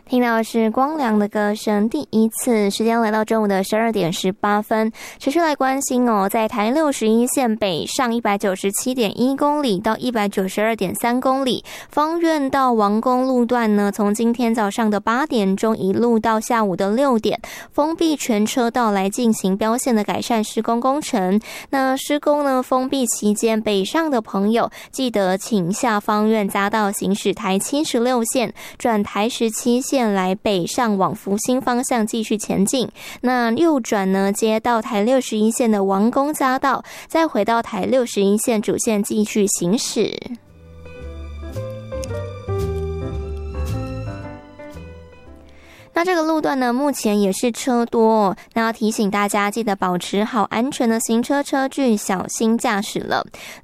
听到的是光良的歌声，第一次。时间来到中午的12点18分，持续来关心在台61线北上197.1公里到192.3公里，芳苑到王公路段呢，从今天早上的8点钟一路到下午的6点，封闭全车道来进行标线的改善施工工程。那施工呢封闭期间，北上的朋友记得请下芳苑匝道行驶台76线，转台17线来北上往福兴方向继续前进，那右转呢接到台61线的王公匝道，再回到台61线主线继续行驶。那这个路段呢，目前也是车多那要提醒大家记得保持好安全的行车车距，小心驾驶了。